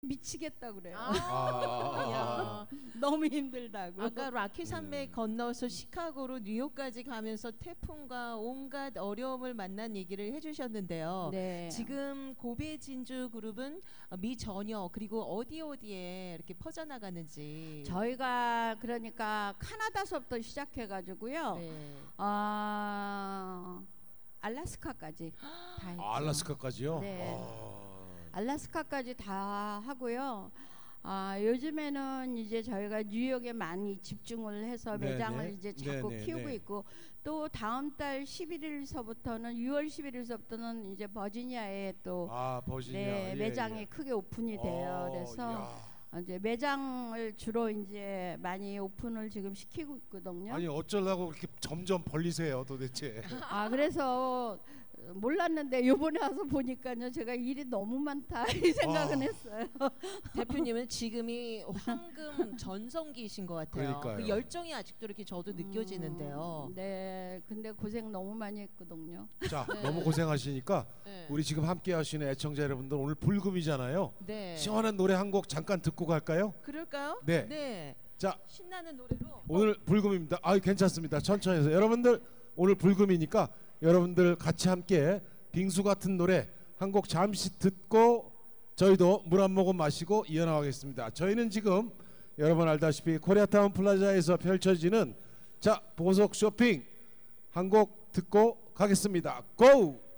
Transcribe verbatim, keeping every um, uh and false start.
미치겠다 그래요. 아. 너무 힘들다고. 아까 라키 산맥 음. 건너서 시카고로 뉴욕까지 가면서 태풍과 온갖 어려움을 만난 얘기를 해주셨는데요. 네. 지금 고베 진주 그룹은 미 전역 그리고 어디 어디에 이렇게 퍼져나가는지. 저희가 그러니까 카나다서부터 시작해가지고요. 네. 아 알라스카까지 다 했죠. 아, 알라스카까지요? 네. 아. 알라스카까지 다 하고요. 아 요즘에는 이제 저희가 뉴욕에 많이 집중을 해서 네네. 매장을 이제 자꾸 네네네. 키우고 있고, 또 다음 달 십일일서부터는 유월 십일일서부터는 이제 버지니아에 또 아, 버지니아. 네, 예, 매장이 예. 크게 오픈이 돼요. 어, 그래서 야. 이제 매장을 주로 이제 많이 오픈을 지금 시키고 있거든요. 아니 어쩌려고 그렇게 점점 벌리세요 도대체. 아 그래서 몰랐는데 요번에 와서 보니까요, 제가 일이 너무 많다 이 생각은 아. 했어요. 대표님은 지금이 황금 전성기이신 것 같아요. 그러니까요. 그 열정이 아직도 이렇게 저도 느껴지는데요. 음, 네, 근데 고생 너무 많이 했거든요. 자, 네. 너무 고생하시니까 네. 우리 지금 함께 하시는 애청자 여러분들 오늘 불금이잖아요. 네. 시원한 노래 한 곡 잠깐 듣고 갈까요? 그럴까요? 네. 네. 자, 신나는 노래로. 오늘 불금입니다. 아, 괜찮습니다. 천천히 해서 여러분들 오늘 불금이니까 여러분들 같이 함께 빙수 같은 노래 한 곡 잠시 듣고 저희도 물 한 모금 마시고 이어나가겠습니다. 저희는 지금 여러분 알다시피 코리아타운 플라자에서 펼쳐지는 자 보석 쇼핑 한 곡 듣고 가겠습니다. 고!